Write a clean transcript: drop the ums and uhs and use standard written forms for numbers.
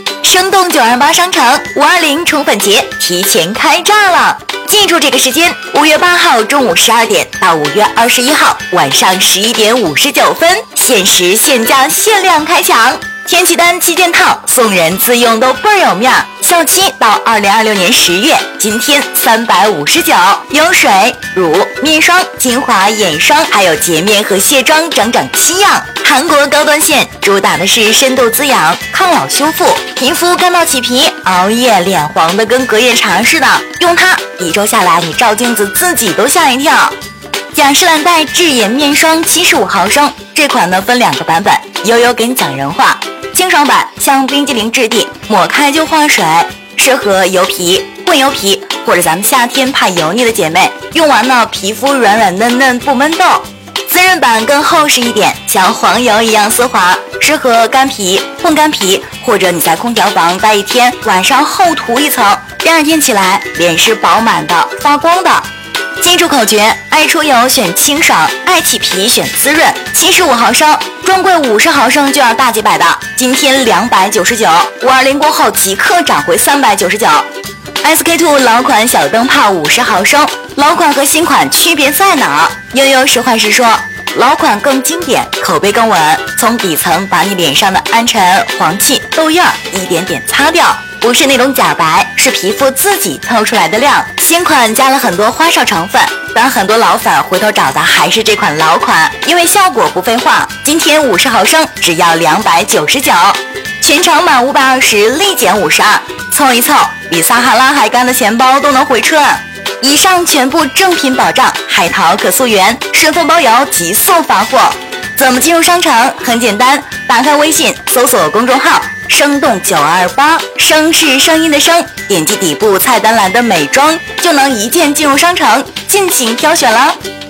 生动928商城520宠粉节提前开炸了！记住这个时间，5月8号中午12点到5月21号晚上11点59分，限时限价限量开抢！天气单7件套，送人自用都倍儿有面儿。效期到2026年10月，今天359，有水、乳、面霜、精华、眼霜，还有洁面和卸妆整整7样。韩国高端线主打的是深度滋养、抗老修复，皮肤干到起皮、熬夜脸黄的跟隔夜茶似的，用它1周下来，你照镜子自己都吓一跳。雅诗兰黛智眼面霜75毫升，这款呢分2个版本，悠悠给你讲人话。清爽版像冰激凌质地，抹开就化水，适合油皮、混油皮或者咱们夏天怕油腻的姐妹，用完呢皮肤软软嫩嫩不闷痘。滋润版更厚实一点，像黄油一样丝滑，适合干皮、混干皮，或者你在空调房待1天，晚上厚涂一层，第2天起来脸是饱满的、发光的。记住口诀：爱出油选清爽，爱起皮选滋润。75毫升，专柜50毫升就要大几百的，今天299，520过后即刻涨回399。SK-II 老款小灯泡50毫升，老款和新款区别在哪？悠悠实话实说，老款更经典，口碑更稳，从底层把你脸上的暗沉、黄气、痘印一点点擦掉。不是那种假白，是皮肤自己透出来的亮。新款加了很多花哨成分，但很多老粉回头找的还是这款老款，因为效果不废话。今天50毫升只要299，全场满520立减52，凑一凑，比撒哈拉海干的钱包都能回春。以上全部正品保障，海淘可溯源，顺丰包邮，急速发货。怎么进入商城？很简单，打开微信，搜索公众号生动928，声是声音的声，点击底部菜单栏的美妆，就能一键进入商城，尽情挑选了。